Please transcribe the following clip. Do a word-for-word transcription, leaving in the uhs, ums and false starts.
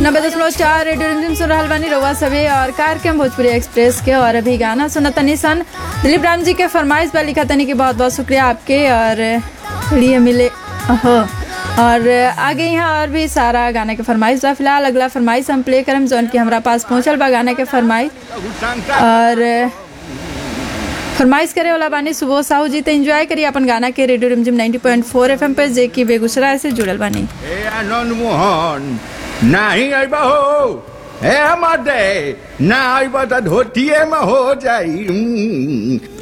नब्बे दशमलव चार रेडियो रिमझिम सुन रहल बानी रउआ सभी और कार्यक्रम भोजपुरी एक्सप्रेस के। और अभी गाना सुना तनी सन दिलीप राम जी के फरमाइश पर लिखा तनी कि बहुत बहुत शुक्रिया आपके और लिए मिले हो। और आगे यहाँ और भी सारा गाना के फरमाइश बा। फिलहाल अगला फरमाइश हम प्ले करम जौन की हमारा पास पहुँचल बा गाना के फरमाइश। और फरमाइश करे वाला बानी सुबह साहू जी। तो एंजॉय करिए अपन गाना के रेडियो रिमझिम नब्बे पॉइंट चार एफएम पे जे की बेगूसराय से जुड़ल बानी। नहीं आइबा हो हे हमारे ना आइबा तो धोतिए में हो जाई।